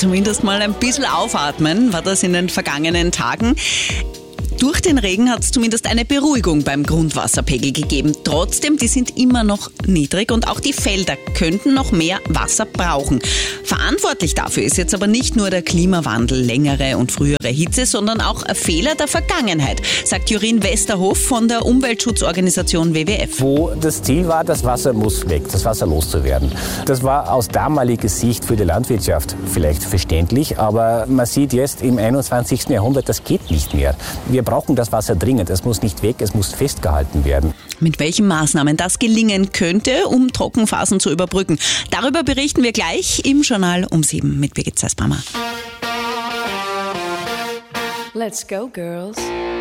zumindest mal ein bisschen aufatmen, war das in den vergangenen Tagen. Durch den Regen hat es zumindest eine Beruhigung beim Grundwasserpegel gegeben. Trotzdem, die sind immer noch niedrig und auch die Felder könnten noch mehr Wasser brauchen. Verantwortlich dafür ist jetzt aber nicht nur der Klimawandel, längere und frühere Hitze, sondern auch ein Fehler der Vergangenheit, sagt Jorin Westerhof von der Umweltschutzorganisation WWF. Wo das Ziel war, das Wasser muss weg, das Wasser loszuwerden. Das war aus damaliger Sicht für die Landwirtschaft vielleicht verständlich, aber man sieht jetzt im 21. Jahrhundert, das geht nicht mehr. Wir brauchen das Wasser dringend. Es muss nicht weg, es muss festgehalten werden. Mit welchen Maßnahmen das gelingen könnte, um Trockenphasen zu überbrücken, darüber berichten wir gleich im Journal um 7 mit Birgit Zeisbrammer. Let's go, girls.